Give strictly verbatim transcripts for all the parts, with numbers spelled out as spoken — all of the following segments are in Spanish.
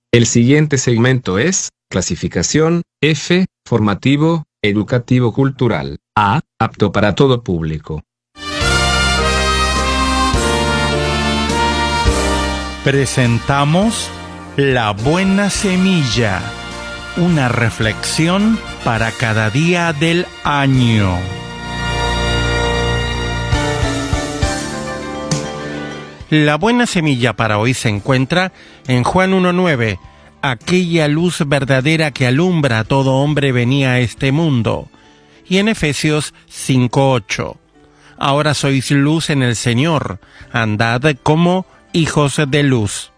El siguiente segmento es clasificación F, formativo, educativo cultural. A, apto para todo público. Presentamos La Buena Semilla, una reflexión para cada día del año. La buena semilla para hoy se encuentra en Juan uno nueve. Aquella luz verdadera que alumbra a todo hombre venía a este mundo. Y en Efesios cinco ocho. Ahora sois luz en el Señor, andad como hijos de luz.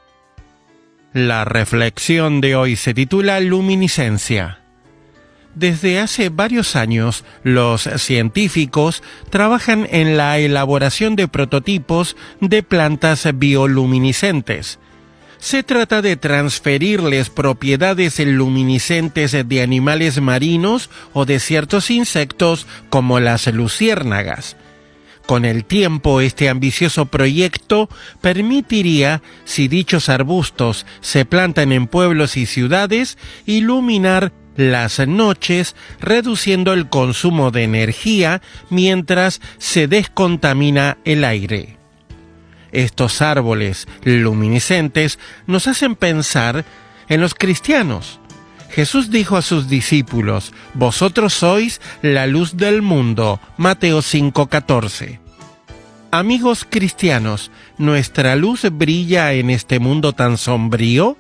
La reflexión de hoy se titula Luminiscencia. Desde hace varios años, los científicos trabajan en la elaboración de prototipos de plantas bioluminiscentes. Se trata de transferirles propiedades luminiscentes de animales marinos o de ciertos insectos como las luciérnagas. Con el tiempo, este ambicioso proyecto permitiría, si dichos arbustos se plantan en pueblos y ciudades, iluminar las noches, reduciendo el consumo de energía mientras se descontamina el aire. Estos árboles luminiscentes nos hacen pensar en los cristianos. Jesús dijo a sus discípulos: «Vosotros sois la luz del mundo», Mateo cinco catorce. Amigos cristianos, ¿nuestra luz brilla en este mundo tan sombrío?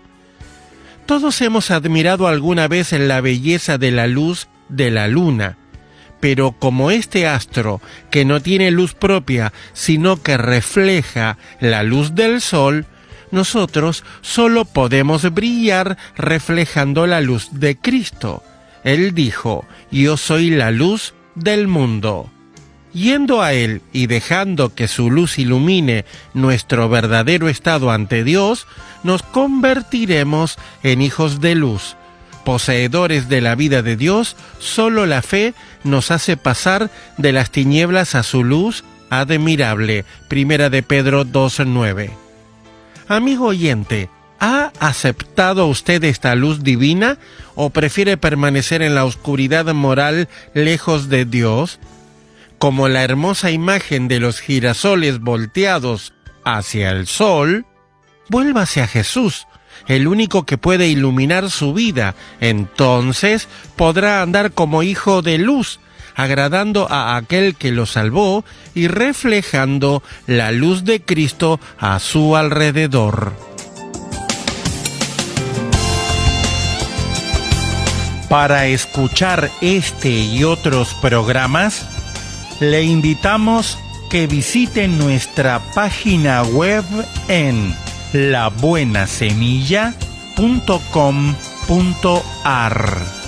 Todos hemos admirado alguna vez la belleza de la luz de la luna, pero como este astro, que no tiene luz propia, sino que refleja la luz del sol, nosotros solo podemos brillar reflejando la luz de Cristo. Él dijo: «Yo soy la luz del mundo». Yendo a Él y dejando que su luz ilumine nuestro verdadero estado ante Dios, nos convertiremos en hijos de luz. Poseedores de la vida de Dios, solo la fe nos hace pasar de las tinieblas a su luz admirable. Primera de Pedro dos nueve. Amigo oyente, ¿ha aceptado usted esta luz divina o prefiere permanecer en la oscuridad moral lejos de Dios? Como la hermosa imagen de los girasoles volteados hacia el sol, vuélvase a Jesús, el único que puede iluminar su vida. Entonces podrá andar como hijo de luz, agradando a aquel que lo salvó y reflejando la luz de Cristo a su alrededor. Para escuchar este y otros programas, le invitamos que visite nuestra página web en la buena semilla punto com punto a r.